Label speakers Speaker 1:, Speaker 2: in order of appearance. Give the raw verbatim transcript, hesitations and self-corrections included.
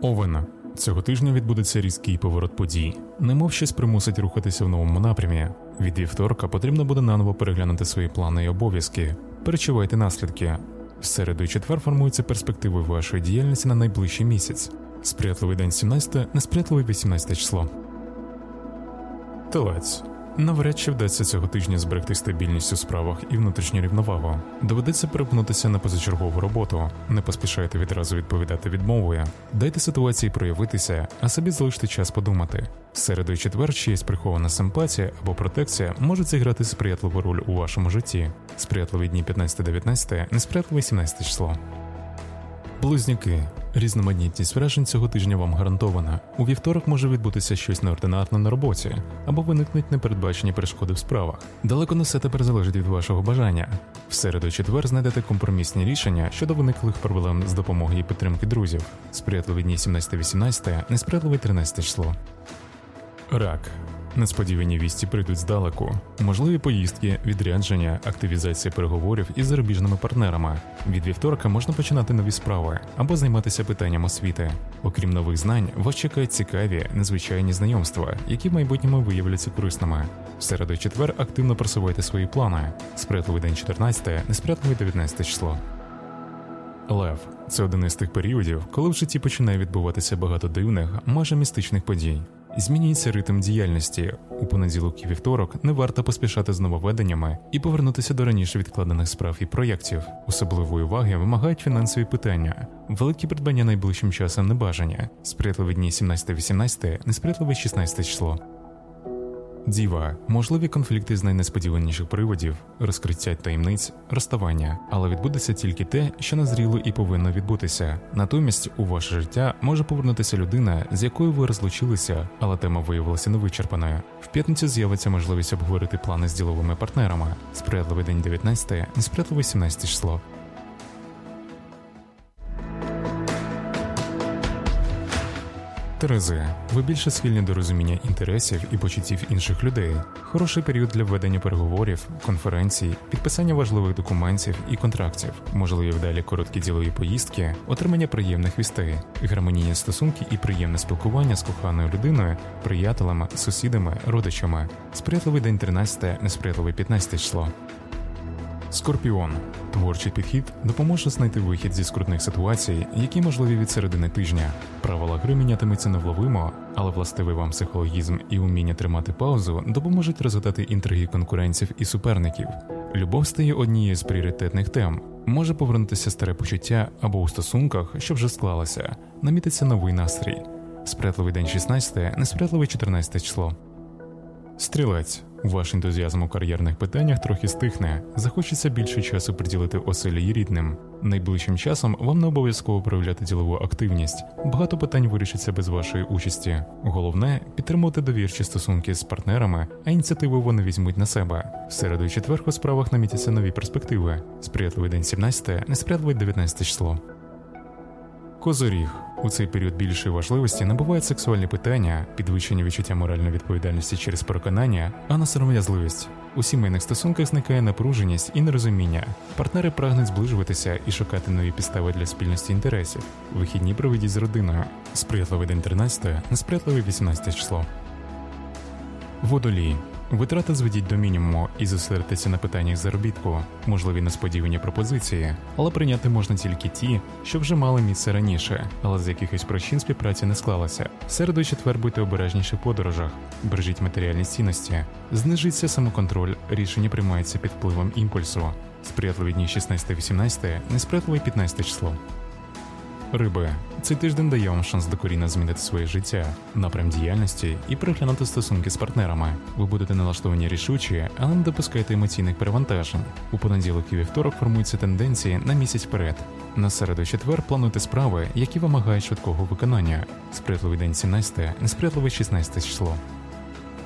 Speaker 1: Овен. Цього тижня відбудеться різкий поворот подій, немов щось примусить рухатися в новому напрямі. Від вівторка потрібно буде наново переглянути свої плани і обов'язки. Перечувайте наслідки. В середу і четвер формуються перспективи вашої діяльності на найближчий місяць. Сприятливий день сімнадцяте, несприятливий вісімнадцяте число. Телець. Навряд чи вдасться цього тижня зберегти стабільність у справах і внутрішню рівновагу. Доведеться перепнутися на позачергову роботу. Не поспішайте відразу відповідати відмовою. Дайте ситуації проявитися, а собі залиште час подумати. В середу і четвер чиясь прихована симпатія або протекція можуть зіграти сприятливу роль у вашому житті. Сприятливі дні п'ятнадцяте-дев'ятнадцяте, несприятливе сімнадцяте число. Близнюки. Різноманітність вражень цього тижня вам гарантована. У вівторок може відбутися щось неординарне на роботі, або виникнуть непередбачені перешкоди в справах. Далеко не все тепер залежить від вашого бажання. В середу і четвер знайдете компромісні рішення щодо виниклих проблем з допомогою і підтримки друзів. Сприятливі дні сімнадцяте-вісімнадцяте, несприятливе тринадцяте число. Рак. Несподівані вісті прийдуть здалеку. Можливі поїздки, відрядження, активізація переговорів із зарубіжними партнерами. Від вівторка можна починати нові справи або займатися питанням освіти. Окрім нових знань, вас чекають цікаві, незвичайні знайомства, які в майбутньому виявляться корисними. В середу і четвер активно просувайте свої плани. Сприятливий день чотирнадцяте, несприятливе дев'ятнадцяте число. Лев. Це один із тих періодів, коли в житті починає відбуватися багато дивних, майже містичних подій. Змінюється ритм діяльності. У понеділок і вівторок не варто поспішати з нововведеннями і повернутися до раніше відкладених справ і проєктів. Особливої уваги вимагають фінансові питання. Великі придбання найближчим часом не бажані. Сприятливі дні сімнадцяте-вісімнадцяте, несприятливе шістнадцяте число. Діва. Можливі конфлікти з найнесподіваніших приводів, розкриття таємниць, розставання. Але відбудеться тільки те, що назріло і повинно відбутися. Натомість у ваше життя може повернутися людина, з якою ви розлучилися, але тема виявилася невичерпаною. В п'ятницю з'явиться можливість обговорити плани з діловими партнерами. Сприятливий день дев'ятнадцяте, несприятливе сімнадцяте число. Терези. Ви більше схильні до розуміння інтересів і почуттів інших людей. Хороший період для ведення переговорів, конференцій, підписання важливих документів і контрактів, можливі вдалі короткі ділові поїздки, отримання приємних вістей, гармонійні стосунки і приємне спілкування з коханою людиною, приятелями, сусідами, родичами. Сприятливий день тринадцяте, несприятливе п'ятнадцяте число. Скорпіон. Творчий підхід допоможе знайти вихід зі скрутних ситуацій, які можливі від середини тижня. Правила гри мінятимуться невловимо, але властивий вам психологізм і уміння тримати паузу допоможуть розгадати інтриги конкурентів і суперників. Любов стає однією з пріоритетних тем. Може повернутися старе почуття або у стосунках, що вже склалося, намітиться новий настрій. Сприятливий день шістнадцяте, несприятливе чотирнадцяте число. Стрілець. Ваш ентузіазм у кар'єрних питаннях трохи стихне, захочеться більше часу приділити оселі і рідним. Найближчим часом вам не обов'язково проявляти ділову активність, багато питань вирішиться без вашої участі. Головне – підтримувати довірчі стосунки з партнерами, а ініціативу вони візьмуть на себе. В середу і четвер у справах намітяться нові перспективи. Сприятливий день сімнадцяте, несприятливе дев'ятнадцяте число. Козоріг. У цей період більшої важливості набувають сексуальні питання, підвищення відчуття моральної відповідальності через переконання, а не сором'язливість. У сімейних стосунках зникає напруженість і нерозуміння. Партнери прагнуть зближуватися і шукати нові підстави для спільності інтересів. Вихідні проведіть з родиною. Сприятливий день тринадцяте, несприятливе вісімнадцяте число. Водолій. Витрати зведіть до мінімуму і зосередитися на питаннях заробітку, можливі несподівані пропозиції, але прийняти можна тільки ті, що вже мали місце раніше, але з якихось причин співпраця не склалася. В середу і четвер будьте обережніші в подорожах, бережіть матеріальні цінності, знижиться самоконтроль, рішення приймаються під впливом імпульсу. Сприятливі дні шістнадцяте-вісімнадцяте, несприятливе п'ятнадцяте число. Риби. Цей тиждень дає вам шанс докорінно змінити своє життя, напрям діяльності і переглянути стосунки з партнерами. Ви будете налаштовані рішучі, але не допускайте емоційних перевантажень. У понеділок і вівторок формуються тенденції на місяць вперед. На середу і четвер плануйте справи, які вимагають швидкого виконання. Сприятливий день сімнадцяте, несприятливе шістнадцяте число.